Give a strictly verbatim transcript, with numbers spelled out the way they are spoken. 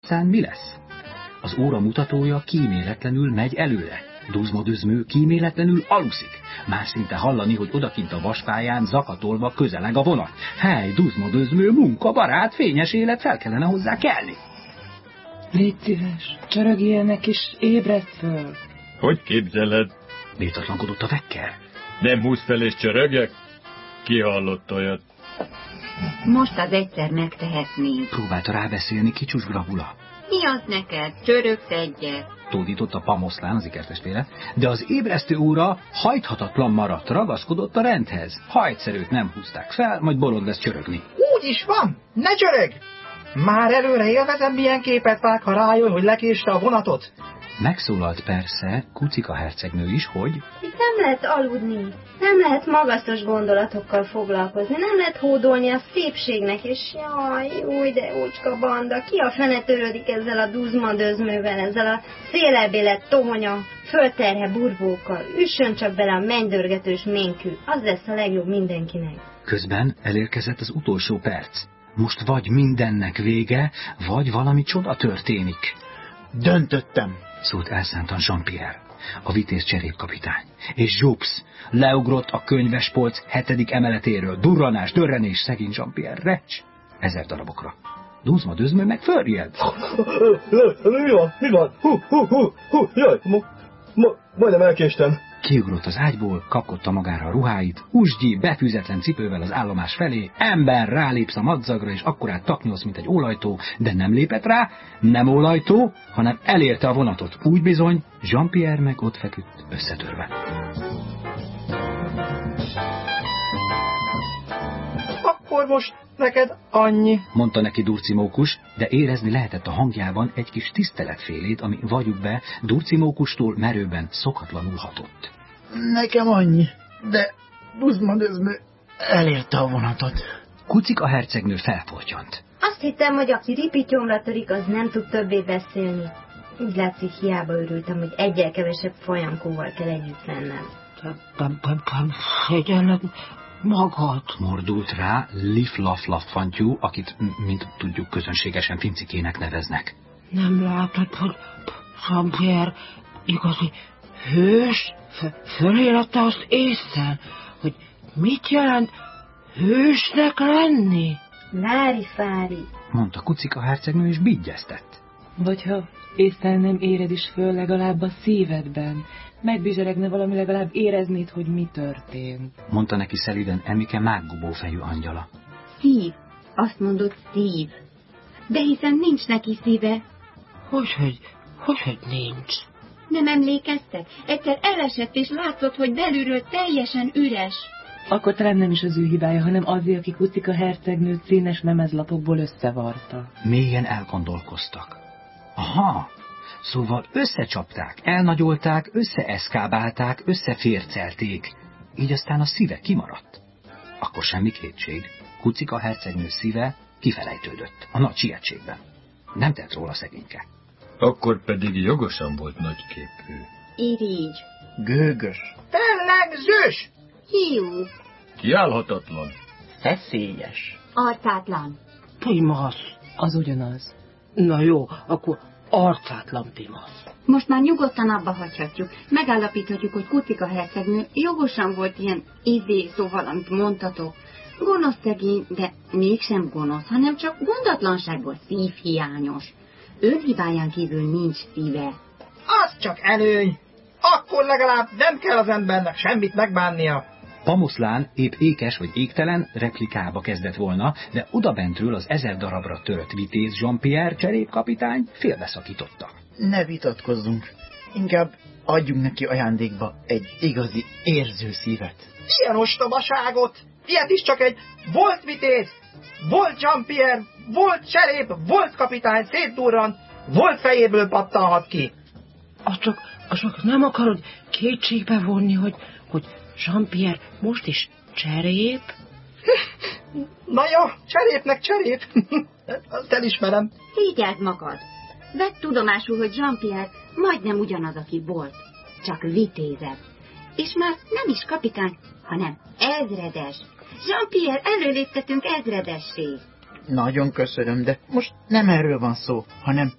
utcán mi lesz? Az óra mutatója kíméletlenül megy előre. Duzma-Dözmő kíméletlenül aluszik. Már szinte hallani, hogy odakint a vaspályán zakatolva közeleg a vonat. Hely, Duzma-Dözmő, munka, barát, fényes élet, fel kellene hozzá kelni. Légy szíves, csörögjenek és ébredj föl. Hogy képzeled? Bétatlankodott a vekker. Nem húz fel és csörögek? Ki hallott olyat? Most az egyszer megtehetnénk. Próbálta rábeszélni Kicsus Grabula. Mi az neked? Csörögsz egyet. Tódított a Pamoszlán, az ikertestvére, de az ébresztő óra hajthatatlan maradt, ragaszkodott a rendhez. Hajtszerőt nem húzták fel, majd bolond lesz csörögni. Úgy is van, ne csörög! Már előre élvezem, milyen képet vág, ha rájön, hogy lekéste a vonatot. Megszólalt persze Kucika hercegnő is, hogy... Itt nem lehet aludni, nem lehet magasztos gondolatokkal foglalkozni, nem lehet hódolni a szépségnek, és jaj, új de úcska banda, ki a fene törődik ezzel a Duzma-Dözmővel, ezzel a szélelbélet tohonya, földterhe burbókkal, üssön csak bele a mennydörgetős ménkű, az lesz a legjobb mindenkinek. Közben elérkezett az utolsó perc. Most vagy mindennek vége, vagy valami csoda történik. Döntöttem, szólt elszántan Jean-Pierre, a vitéz cserépkapitány. És Zsupsz leugrott a könyvespolc hetedik emeletéről. Durranás, dörrenés, szegény Jean-Pierre, recs, ezer darabokra. Duzma-Dözmő meg fölried. Mi van? Mi van? Hú, hú, hú, hú, jaj, ma, ma, majdnem elkéstem. Kiugrott az ágyból, kapkodta magára a ruháit, usgyi, befűzetlen cipővel az állomás felé, ember, rálépsz a madzagra, és akkorát taknyolsz, mint egy ólajtó, de nem lépett rá, nem ólajtó, hanem elérte a vonatot. Úgy bizony, Jean-Pierre meg ott feküdt összetörve. Akkor most neked annyi, mondta neki Durcimókus, de érezni lehetett a hangjában egy kis tiszteletfélét, ami vagyjuk be Durcimókustól merőben szokatlanul hatott. Nekem annyi, de Duzma-Dözmő elérte a vonatot. Kucika hercegnő felfortyant. Azt hittem, hogy aki ripityomra törik, az nem tud többé beszélni. Úgy látszik, hiába örültem, hogy egyel kevesebb folyankóval kell együtt lennem. Szégyelled magad, mordult rá Lif-Laf-Laf-Fantyú, akit, mint tudjuk, közönségesen Fincikének neveznek. Nem látod, hogy Jean-Pierre igazi hős? Fölélette azt észre, hogy mit jelent hősnek lenni? Lári-fári, mondta Kucika hercegnő, és bigyeztett. Vagy ha észre nem éred is föl legalább a szívedben, megbizseregne valami, legalább éreznéd, hogy mi történt. Mondta neki szeliden Emike mággubó fejű angyala. Szív, azt mondod szív. De hiszen nincs neki szíve. Hogyhogy, hogyhogy nincs? Nem emlékeztek? Egyszer elesett, és látszott, hogy belülről teljesen üres. Akkor talán nem is az ő hibája, hanem azért, aki Kucika hercegnőt színes lemezlapokból összevarta. Mélyen elgondolkoztak. Aha, szóval összecsapták, elnagyolták, összeeszkábálták, összefércelték, így aztán a szíve kimaradt. Akkor semmi kétség, Kucika hercegnő szíve kifelejtődött a nagy sietségben. Nem tett róla szegényke. Akkor pedig jogosan volt nagyképű. Irigy. Gőgös. Tellegzős. Hiú. Kiállhatatlan. Feszélyes. Arcátlan. Timasz. Az ugyanaz. Na jó, akkor arcátlan Timasz. Most már nyugodtan abba hagyhatjuk. Megállapíthatjuk, hogy Kucika hercegnő jogosan volt ilyen izé, szóval, amit mondtatok. Gonosz szegény, de mégsem gonosz, hanem csak gondatlanságból szívhiányos. Önhibáján kívül nincs szíve. Az csak előny. Akkor legalább nem kell az embernek semmit megbánnia. Pamoszlán épp ékes vagy égtelen replikába kezdett volna, de odabentről az ezer darabra tört vitéz Jean-Pierre cserépkapitány félbeszakította. Ne vitatkozzunk. Inkább adjunk neki ajándékba egy igazi érző szívet. Ilyen ostobaságot! Ilyet is csak egy volt vitéz, volt Jean-Pierre, volt cserép, volt kapitány szétdurrant, volt fejéből pattanhat ki. Azt csak, azt csak nem akarod kétségbe vonni, hogy, hogy Jean-Pierre most is cserép? Na jó, cserépnek cserép. Azt elismerem. Szégyeld magad. Vedd tudomásul, hogy Jean-Pierre majdnem ugyanaz, aki volt. Csak vitézebb. És már nem is kapitány, hanem ezredes. Jean-Pierre, előléptetünk ezredessé. Nagyon köszönöm, de most nem erről van szó, hanem